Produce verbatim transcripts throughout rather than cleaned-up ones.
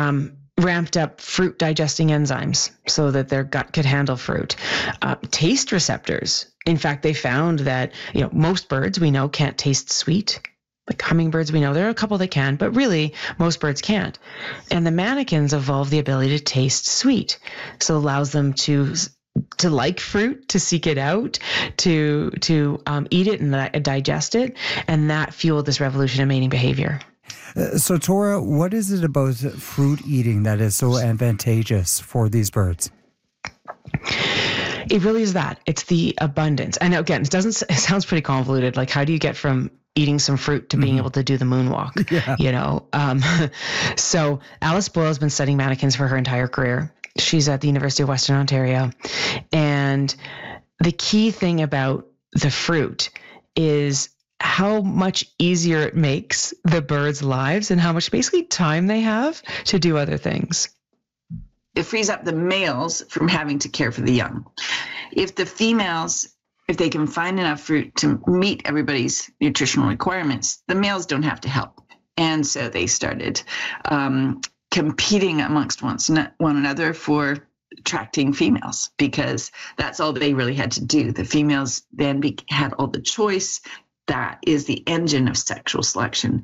um, ramped up fruit digesting enzymes so that their gut could handle fruit. Uh, taste receptors. In fact, they found that, you know, most birds we know can't taste sweet. Like hummingbirds, we know there are a couple that can, but really most birds can't. And the manakins evolved the ability to taste sweet. So it allows them to to like fruit, to seek it out, to to um, eat it and uh, digest it. And that fueled this revolution in mating behavior. Uh, so, Tora, what is it about fruit eating that is so advantageous for these birds? It really is that. It's the abundance. And again, it doesn't. It sounds pretty convoluted. Like, how do you get from eating some fruit to being mm-hmm. able to do the moonwalk? Yeah. You know. Um, so Alice Boyle has been studying manakins for her entire career. She's at the University of Western Ontario, and the key thing about the fruit is how much easier it makes the birds' lives and how much basically time they have to do other things. It frees up the males from having to care for the young. If the females, if they can find enough fruit to meet everybody's nutritional requirements, the males don't have to help. And so they started um, competing amongst one another for attracting females, because that's all they really had to do. The females then be, had all the choice. That is the engine of sexual selection.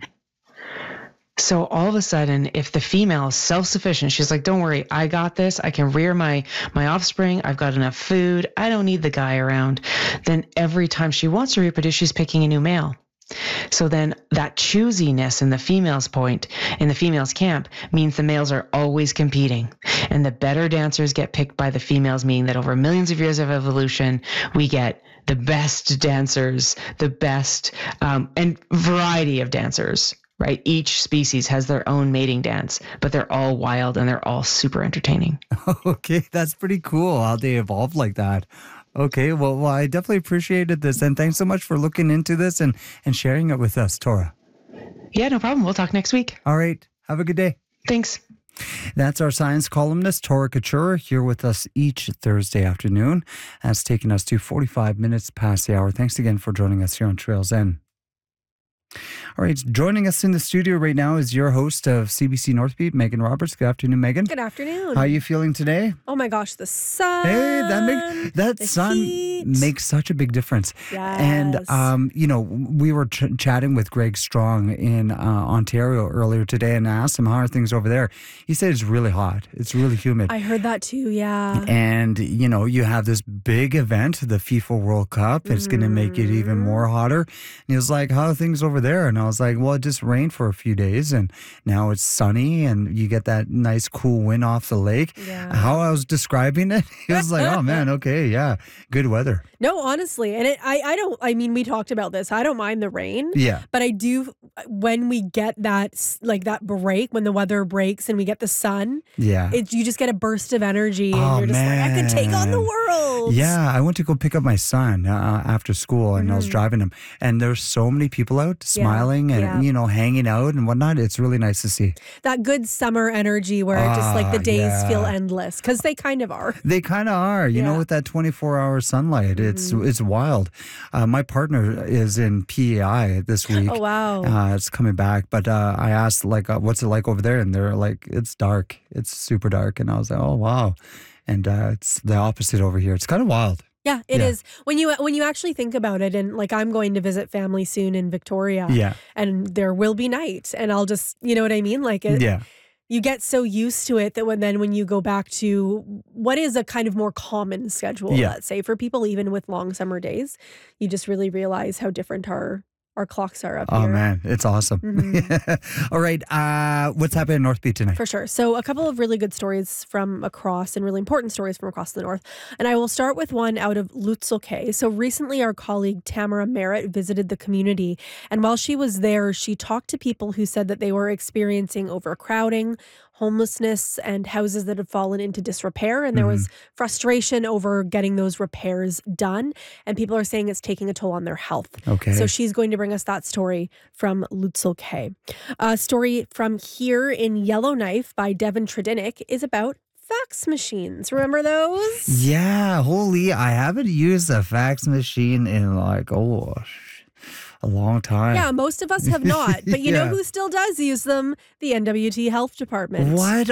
So all of a sudden, if the female is self-sufficient, she's like, don't worry, I got this. I can rear my, my offspring. I've got enough food. I don't need the guy around. Then every time she wants to reproduce, she's picking a new male. So then that choosiness in the female's point, in the female's camp, means the males are always competing. And the better dancers get picked by the females, meaning that over millions of years of evolution, we get the best dancers, the best um, and variety of dancers, right? Each species has their own mating dance, but they're all wild and they're all super entertaining. Okay, that's pretty cool how they evolved like that. Okay, well, well, I definitely appreciated this. And thanks so much for looking into this and, and sharing it with us, Tora. Yeah, no problem. We'll talk next week. All right. Have a good day. Thanks. That's our science columnist, Tora Couture, here with us each Thursday afternoon. That's taking us to forty-five minutes past the hour. Thanks again for joining us here on Trails End. All right, joining us in the studio right now is your host of C B C Northbeat, Megan Roberts. Good afternoon, Megan. Good afternoon. How are you feeling today? Oh my gosh, the sun. Hey, that makes that sun heat. makes such a big difference. Yes. And um, you know, we were ch- chatting with Greg Strong in uh, Ontario earlier today, and I asked him how are things over there. He said it's really hot. It's really humid. I heard that too. Yeah. And you know, you have this big event, the FIFA World Cup. It's mm. going to make it even more hotter. And he was like, "How are things over there?" And I was like, well, it just rained for a few days and now it's sunny and you get that nice cool wind off the lake. Yeah. How I was describing it, he was like, oh man, okay, yeah, good weather. No, honestly. And it, I, I don't, I mean, we talked about this. I don't mind the rain. Yeah. But I do, when we get that, like that break, when the weather breaks and we get the sun, yeah, it, you just get a burst of energy and oh, you're just man. like, I could take on the world. Yeah, I went to go pick up my son uh, after school and mm-hmm. I was driving him and there's so many people out smiling yeah. and, yeah. you know, hanging out and whatnot. It's really nice to see. That good summer energy where ah, just like the days yeah. feel endless because they kind of are. They kind of are, you yeah. know, with that twenty-four hour sunlight. Mm-hmm. It's it's wild. Uh, my partner is in P A I this week. Oh, wow. Uh, it's coming back. But uh, I asked, like, uh, what's it like over there? And they're like, it's dark. It's super dark. And I was like, oh, wow. And uh, it's the opposite over here. It's kind of wild. Yeah, it yeah. is. When you when you actually think about it, and like I'm going to visit family soon in Victoria, yeah, and there will be night, and I'll just, you know what I mean? Like, it, yeah. you get so used to it that when then when you go back to what is a kind of more common schedule, yeah. let's say, for people, even with long summer days, you just really realize how different our Our clocks are up oh, here. Oh, man. It's awesome. Mm-hmm. All right. Uh, what's happening in North Beach tonight? For sure. So a couple of really good stories from across and really important stories from across the north. And I will start with one out of Lutzel Kay. So recently our colleague Tamara Merritt visited the community. And while she was there, she talked to people who said that they were experiencing overcrowding, homelessness, and houses that had fallen into disrepair. And there mm-hmm. was frustration over getting those repairs done. And people are saying it's taking a toll on their health. Okay. So she's going to bring us that story from Lutzel Kay. A story from here in Yellowknife by Devin Tredinnick is about fax machines. Remember those? Yeah. Holy, I haven't used a fax machine in like, oh, a long time. Yeah, most of us have not. But you yeah. know who still does use them? The N W T Health Department. What?